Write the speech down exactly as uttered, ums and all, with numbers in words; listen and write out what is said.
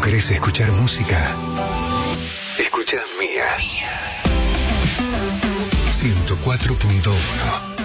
querés escuchar música, escucha Mía. ciento cuatro punto uno.